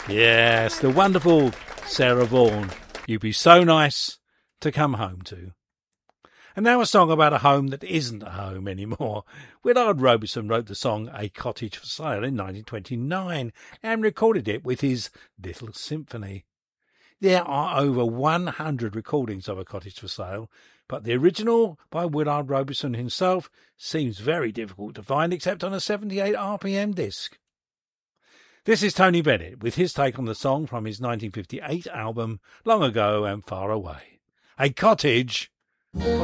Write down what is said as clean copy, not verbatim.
Yes, the wonderful Sarah Vaughan. You'd be so nice to come home to. And now a song about a home that isn't a home anymore. Willard Robinson wrote the song A Cottage for Sale in 1929 and recorded it with his Little Symphony. There are over 100 recordings of A Cottage for Sale, but the original by Willard Robinson himself seems very difficult to find except on a 78 RPM disc. This is Tony Bennett with his take on the song from his 1958 album Long Ago and Far Away. A Cottage for